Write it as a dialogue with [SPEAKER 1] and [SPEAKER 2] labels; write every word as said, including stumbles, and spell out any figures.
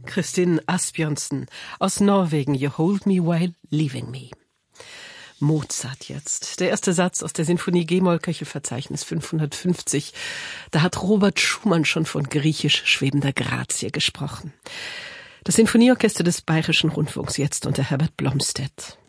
[SPEAKER 1] Kristin Asbjørnsen aus Norwegen, You Hold Me While Leaving Me. Mozart jetzt. Der erste Satz aus der Sinfonie G-Moll, Köchelverzeichnis fünfhundertfünfzig. Da hat Robert Schumann schon von griechisch schwebender Grazie gesprochen. Das Sinfonieorchester des Bayerischen Rundfunks jetzt unter Herbert Blomstedt.